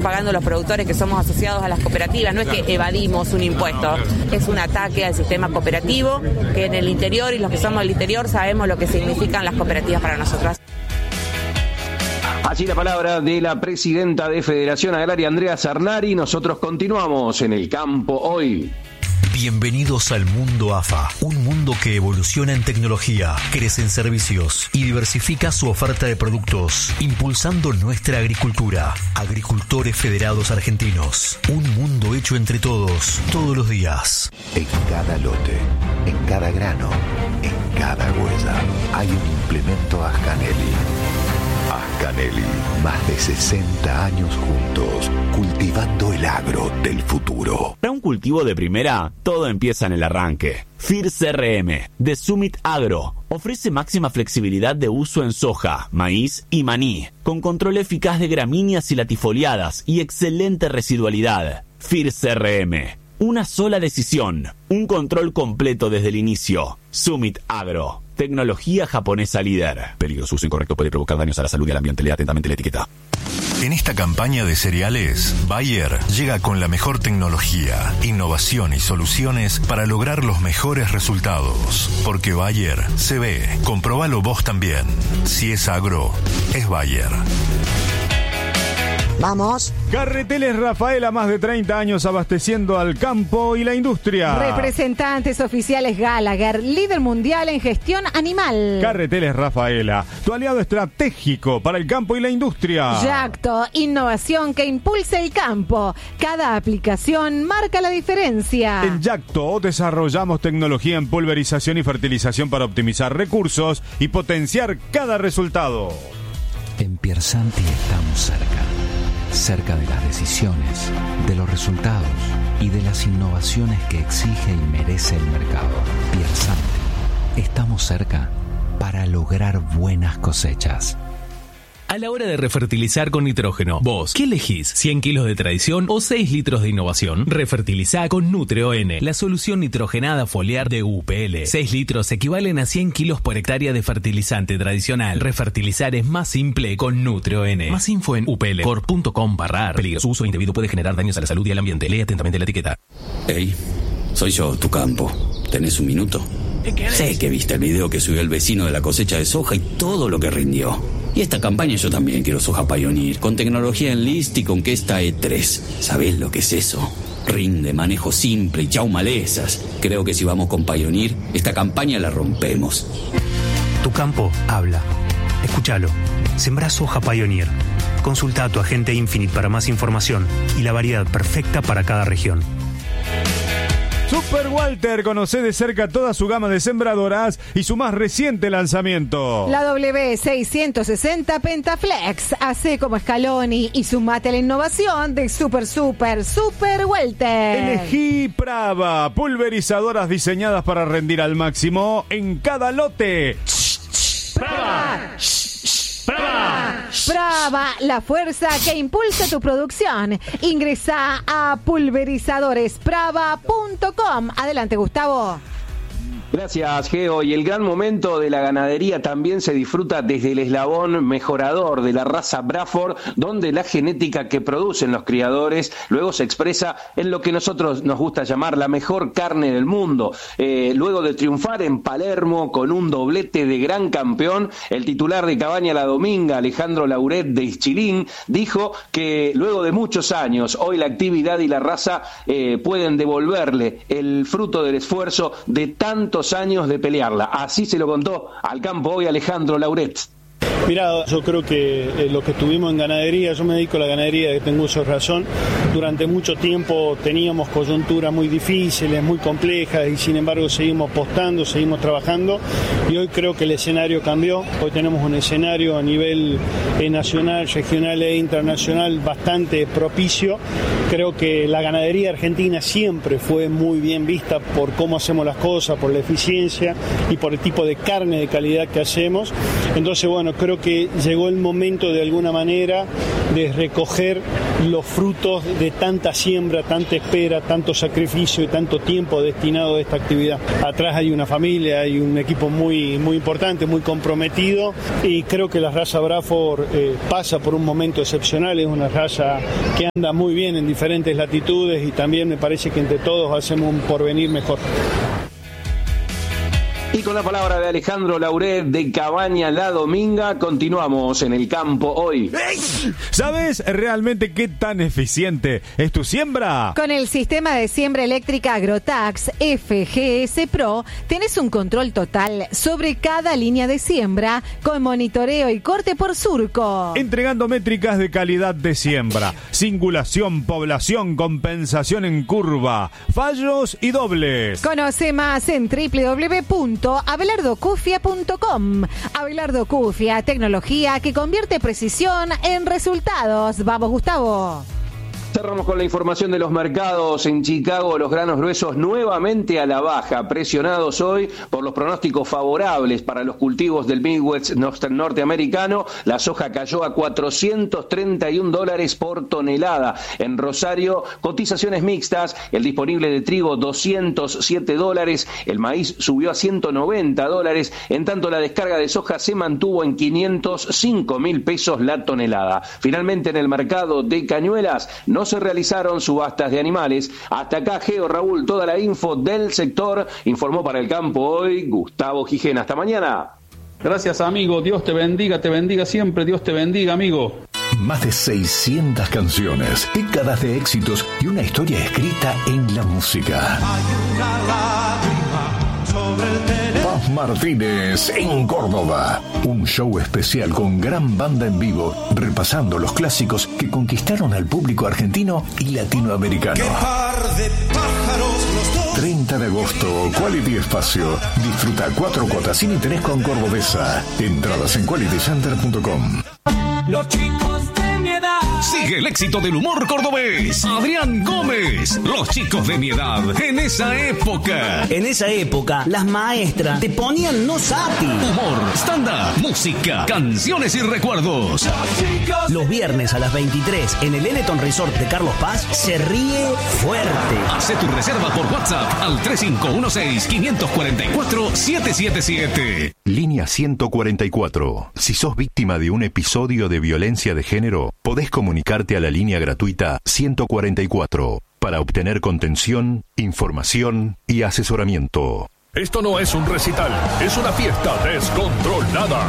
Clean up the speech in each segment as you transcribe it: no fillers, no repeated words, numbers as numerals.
pagando los productores que somos asociados a las cooperativas. No es que evadimos un impuesto, es un ataque al sistema cooperativo, que en el interior y los que somos del interior sabemos lo que significan las cooperativas para nosotros. Así la palabra de la presidenta de Federación Agraria, Andrea Zarnari. Nosotros continuamos en el campo hoy. Bienvenidos al mundo AFA, un mundo que evoluciona en tecnología, crece en servicios y diversifica su oferta de productos, impulsando nuestra agricultura. Agricultores Federados Argentinos, un mundo hecho entre todos, todos los días. En cada lote, en cada grano, en cada huella, hay un implemento Ascanelli. Ascanelli, más de 60 años juntos, cultivando el agro del futuro. Para un cultivo de primera, todo empieza en el arranque. FIR CRM, de Summit Agro, ofrece máxima flexibilidad de uso en soja, maíz y maní, con control eficaz de gramíneas y latifoliadas y excelente residualidad. FIR CRM, una sola decisión, un control completo desde el inicio. Summit Agro. Tecnología japonesa líder. Peligroso uso incorrecto puede provocar daños a la salud y al ambiente. Lea atentamente la etiqueta. En esta campaña de cereales, Bayer llega con la mejor tecnología, innovación y soluciones para lograr los mejores resultados. Porque Bayer se ve. Comprobalo vos también. Si es agro, es Bayer. Vamos. Carreteles Rafaela, más de 30 años abasteciendo al campo y la industria. Representantes oficiales Gallagher, líder mundial en gestión animal. Carreteles Rafaela, tu aliado estratégico para el campo y la industria. Yacto, innovación que impulsa el campo. Cada aplicación marca la diferencia. En Yacto desarrollamos tecnología en pulverización y fertilización para optimizar recursos y potenciar cada resultado. En Piersanti estamos cerca de las decisiones, de los resultados y de las innovaciones que exige y merece el mercado. Piersanti, estamos cerca para lograr buenas cosechas. A la hora de refertilizar con nitrógeno, vos, ¿qué elegís? ¿100 kilos de tradición o 6 litros de innovación? Refertilizá con Nutre-ON, la solución nitrogenada foliar de UPL. 6 litros equivalen a 100 kilos por hectárea de fertilizante tradicional. Refertilizar es más simple con Nutre-ON. Más info en uplcorp.com/ar. Peligroso uso indebido puede generar daños a la salud y al ambiente. Lee atentamente la etiqueta. Hey, soy yo, tu campo. ¿Tenés un minuto? Sé que viste el video que subió el vecino de la cosecha de soja y todo lo que rindió. Y esta campaña yo también quiero soja Pioneer, con tecnología Enlist y con Kesta E3. ¿Sabés lo que es eso? Rinde, manejo simple y chau malezas. Creo que si vamos con Pioneer, esta campaña la rompemos. Tu campo habla. Escúchalo. Sembrá soja Pioneer. Consulta a tu agente Infinite para más información y la variedad perfecta para cada región. Super Walter, conoce de cerca toda su gama de sembradoras y su más reciente lanzamiento. La W660 Pentaflex. Hace como Scaloni y sumate a la innovación de Super Walter. Elegí Prava, pulverizadoras diseñadas para rendir al máximo en cada lote. ¡Prava! Prava, la fuerza que impulsa tu producción. Ingresa a pulverizadores.prava.com. Adelante, Gustavo. Gracias, Geo. Y el gran momento de la ganadería también se disfruta desde el eslabón mejorador de la raza Braford, donde la genética que producen los criadores luego se expresa en lo que nosotros nos gusta llamar la mejor carne del mundo. Luego de triunfar en Palermo con un doblete de gran campeón, el titular de Cabaña La Dominga, Alejandro Lauret de Ischilín, dijo que luego de muchos años, hoy la actividad y la raza pueden devolverle el fruto del esfuerzo de tantos años de pelearla. Así se lo contó al campo hoy Alejandro Lauret. Mirá, yo creo que lo que tuvimos en ganadería, yo me dedico a la ganadería, que tengo uso de razón, durante mucho tiempo teníamos coyunturas muy difíciles, muy complejas, y sin embargo seguimos apostando, seguimos trabajando, y hoy creo que el escenario cambió. Hoy tenemos un escenario a nivel nacional, regional e internacional bastante propicio. Creo que la ganadería argentina siempre fue muy bien vista por cómo hacemos las cosas, por la eficiencia y por el tipo de carne de calidad que hacemos. Entonces, bueno, creo que llegó el momento de alguna manera de recoger los frutos de tanta siembra, tanta espera, tanto sacrificio y tanto tiempo destinado a esta actividad. Atrás hay una familia, hay un equipo muy, muy importante, muy comprometido, y creo que la raza Braford pasa por un momento excepcional. Es una raza que anda muy bien en diferentes latitudes y también me parece que entre todos hacemos un porvenir mejor. Y con la palabra de Alejandro Lauret de Cabaña La Dominga, continuamos en el campo hoy. ¿Sabes realmente qué tan eficiente es tu siembra? Con el sistema de siembra eléctrica Agrotax FGS Pro, tenés un control total sobre cada línea de siembra con monitoreo y corte por surco. Entregando métricas de calidad de siembra, singulación, población, compensación en curva, fallos y dobles. Conoce más en www.abelardocufia.com. Abelardo Cufia, tecnología que convierte precisión en resultados. Vamos, Gustavo. Cerramos con la información de los mercados. En Chicago, los granos gruesos nuevamente a la baja, presionados hoy por los pronósticos favorables para los cultivos del Midwest norteamericano. La soja cayó a $431 por tonelada. En Rosario, cotizaciones mixtas. El disponible de trigo, $207. El maíz subió a $190. En tanto, la descarga de soja se mantuvo en $505.000 la tonelada. Finalmente, en el mercado de Cañuelas, no se realizaron subastas de animales. Hasta acá, Geo, Raúl, toda la info del sector. Informó para el campo hoy Gustavo Gijena. Hasta mañana. Gracias, amigo. Dios te bendiga siempre. Dios te bendiga, amigo. Más de 600 canciones, décadas de éxitos y una historia escrita en la música. Paz Martínez en Córdoba. Un show especial con gran banda en vivo, repasando los clásicos que conquistaron al público argentino y latinoamericano. 30 de agosto, Quality Espacio. Disfruta 4 cuotas sin interés con Cordobesa. Entradas en qualitycenter.com. Los chicos de mi edad. Sigue el éxito del humor cordobés. Adrián Gómez. Los chicos de mi edad. En esa época. En esa época, las maestras te ponían no sapi. Humor, stand-up, música, canciones y recuerdos. Los viernes a las 23 en el Eleton Resort de Carlos Paz se ríe fuerte. Hace tu reserva por WhatsApp al 3516-544-777. Línea 144. Si sos víctima de un episodio de violencia de género, podés comunicarte a la línea gratuita 144 para obtener contención, información y asesoramiento. Esto no es un recital, es una fiesta descontrolada.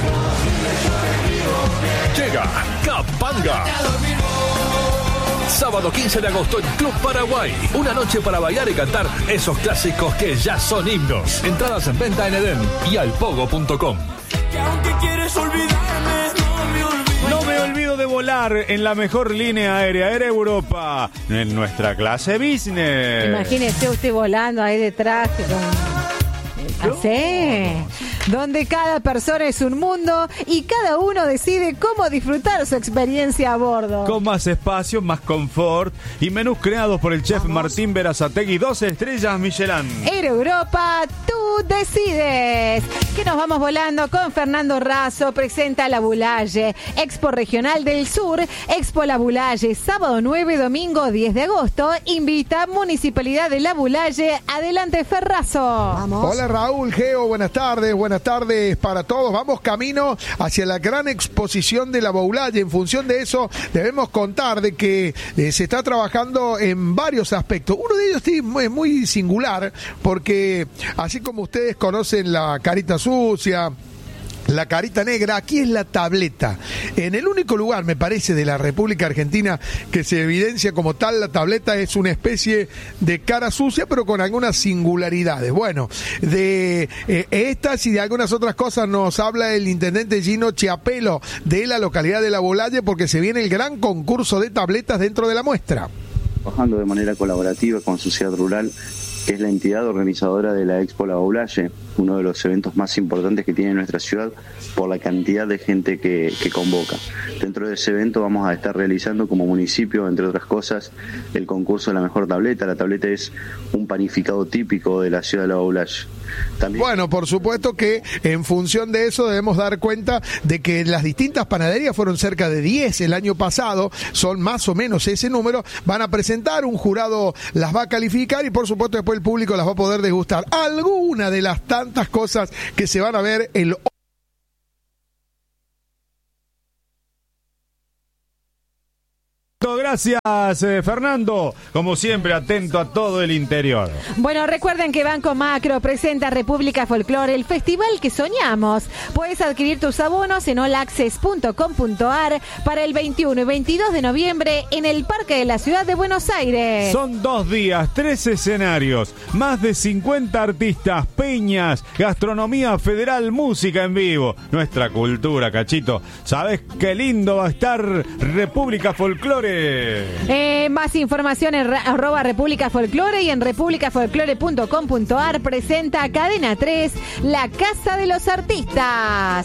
Llega Capanga. Sábado 15 de agosto en Club Paraguay. Una noche para bailar y cantar esos clásicos que ya son himnos. Entradas en venta en Edén y alpogo.com. No me olvido de volar en la mejor línea aérea, Air Europa, en nuestra clase business. Imagínese usted volando ahí detrás. Así, donde cada persona es un mundo y cada uno decide cómo disfrutar su experiencia a bordo. Con más espacio, más confort y menús creados por el chef Martín Berazategui, 2 estrellas Michelin. Air Europa, tú decides. Que nos vamos volando con Fernando Razo. Presenta La Boulaye, Expo Regional del Sur, Expo La Boulaye, sábado 9, domingo 10 de agosto. Invita Municipalidad de La Boulaye. Adelante, Ferrazo. Vamos. Hola, Raúl, Geo, buenas tardes para todos. Vamos camino hacia la gran exposición de La Boulaye. En función de eso, debemos contar de que se está trabajando en varios aspectos. Uno de ellos es muy singular, porque así como ustedes conocen la carita sucia, la carita negra, aquí es la tableta. En el único lugar, me parece, de la República Argentina que se evidencia como tal, la tableta es una especie de cara sucia, pero con algunas singularidades. Bueno, de estas y de algunas otras cosas nos habla el intendente Gino Chiapello de la localidad de La Boulaye, porque se viene el gran concurso de tabletas dentro de la muestra. Trabajando de manera colaborativa con Sociedad Rural, que es la entidad organizadora de la Expo La Boulaye, uno de los eventos más importantes que tiene nuestra ciudad por la cantidad de gente que convoca. Dentro de ese evento vamos a estar realizando como municipio, entre otras cosas, el concurso de la mejor tableta. La tableta es un panificado típico de la ciudad de La Boulaye. También. Bueno, por supuesto que en función de eso debemos dar cuenta de que las distintas panaderías fueron cerca de 10 el año pasado, son más o menos ese número, van a presentar, un jurado las va a calificar y por supuesto después el público las va a poder degustar. Alguna de las tantas cosas que se van a ver el Gracias, Fernando. Como siempre, atento a todo el interior. Bueno, recuerden que Banco Macro presenta República Folklore, el festival que soñamos. Puedes adquirir tus abonos en allaccess.com.ar para el 21 y 22 de noviembre en el Parque de la Ciudad de Buenos Aires. Son 2 días, 3 escenarios, más de 50 artistas, peñas, gastronomía federal, música en vivo. Nuestra cultura, Cachito. ¿Sabés qué lindo va a estar República Folklore? Más información en @República Folklore y en republicafolklore.com.ar. Presenta Cadena 3, la Casa de los Artistas.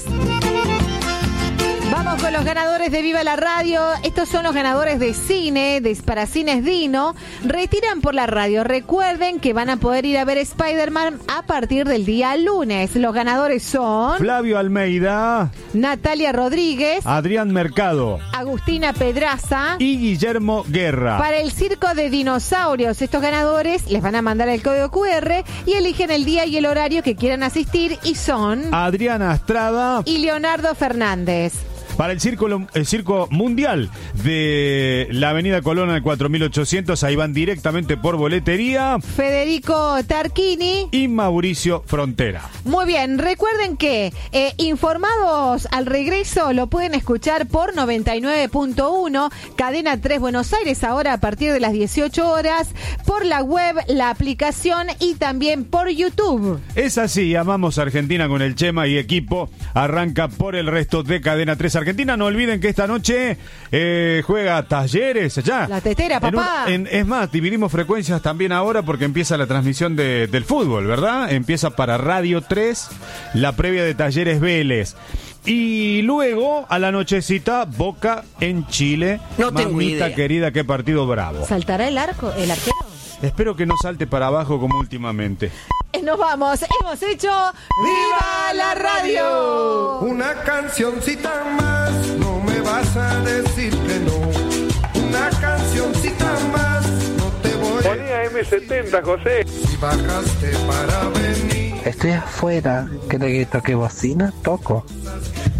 Vamos con los ganadores de Viva la Radio. Estos son los ganadores de cine, para Cines Dino. Retiran por la radio. Recuerden que van a poder ir a ver Spider-Man a partir del día lunes. Los ganadores son Flavio Almeida, Natalia Rodríguez, Adrián Mercado, Agustina Pedraza y Guillermo Guerra. Para el Circo de Dinosaurios, estos ganadores les van a mandar el código QR y eligen el día y el horario que quieran asistir y son Adriana Estrada y Leonardo Fernández. Para el circo mundial de la Avenida Colón al 4800, ahí van directamente por boletería Federico Tarquini y Mauricio Frontera. Muy bien, recuerden que Informados al regreso lo pueden escuchar por 99.1, Cadena 3 Buenos Aires, ahora a partir de las 18 horas, por la web, la aplicación y también por YouTube. Es así, amamos Argentina con el Chema y equipo, arranca por el resto de Cadena 3 Argentina. No olviden que esta noche juega Talleres allá. La tetera, papá. Es más, dividimos frecuencias también ahora porque empieza la transmisión del fútbol, ¿verdad? Empieza para Radio 3 la previa de Talleres Vélez. Y luego, a la nochecita, Boca en Chile. No tengo Mamita idea. Querida, qué partido bravo. ¿Saltará el arquero? Espero que no salte para abajo como últimamente. Nos vamos, hemos hecho ¡Viva la Radio! Una cancioncita más, no me vas a decir que no. Una cancioncita más, no te voy a... Ponía M70, José. Si bajaste para venir. Estoy afuera, ¿querés que toque bocina? Toco.